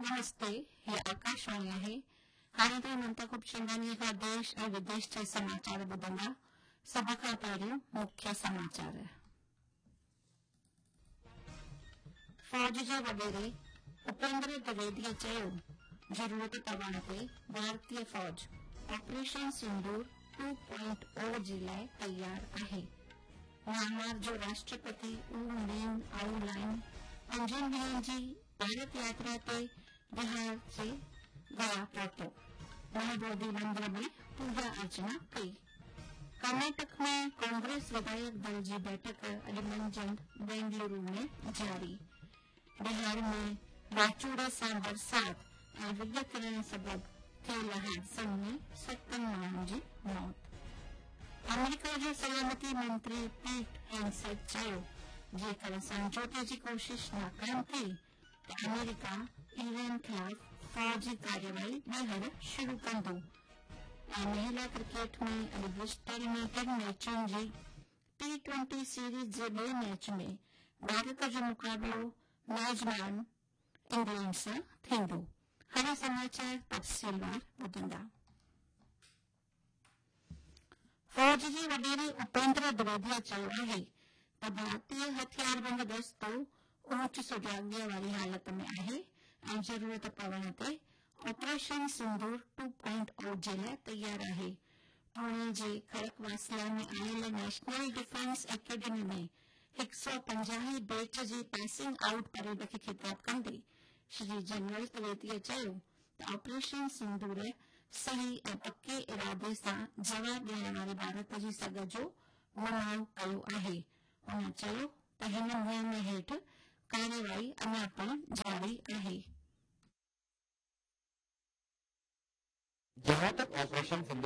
नमस्ते, हे आकाशवाणी आहे. हाणेताई म्हणता खूप चंदानी का देश और विदेश के समाचार ॿुधंदा. सभ खां पहिरियों मुख्य समाचार. फौज जे वॾेरे उपेंद्र द्विवेदी चयो, ज़रूरत पवण ते भारतीय फौज ऑपरेशन सिंदूर 2.0 जे लाइ तयार आहे. म्यांमार जो राष्ट्रपति ऊ मिन आउलाइन 5 ॾींहनि जी भारत यात्रा ते बिहार से गया पहुतो. महाबोधि मंदिर में पूजा अर्चना कई. कर्नाटक में कांग्रेस विधायक दल की बैठक अॼु मंझंदि बेंगलुरु में जारी. बिहार में वाचूड़े सां बरसात ऐं विॼ किरण सबबि थियल हादसनि में 7 माण्हुनि जी मौत. अमेरिका जो सलामती मंत्री पीट हेगसेट चयो, जेकर समझौते जी कोशिश नाकाम थी त अमेरिका ईरान खिलाफ फौजी कार्यवाही ॿीहर शुरू कंदो. ऐं महिला क्रिकेट में अॼु ब्रिस्टल में 3 मैचुनि जी T20 सीरीज जे ॿिए मैच में भारत जो मुक़ाबिलो मेज़बान इंग्लैंड सां थींदो. हाणे समाचार तफ़सीलवार ॿुधंदा. फौज जे वॾेरे उपेंद्र द्विवेदी चयो आहे त भारतीय हथियारबंद दस्तो ऊच सुजाॻीअ वारी हालत में आहे ऐं ज़रूरत पवण ते ऑपरेशन सिंदूर 2.0 जे लाइ तयार आहे. पुणे जे खड़कवासला में आयल नेशनल डिफेंस एकेडमी में 150 बैच जी पासिंग आउट परेड खे ख़िताब कंदे श्री जनरल द्विवेदी चयो त ऑपरेशन सिंदूर सही ऐं पके इरादे सां जवाब ॾियण वारे भारत जी सघ जो नुमाइंदो कयो आहे. हुन चयो त हिन मुहिम हेठि कार्यवाही अञा पिणु जारी आहे. जहां तक ऑपरेशन सिंदूर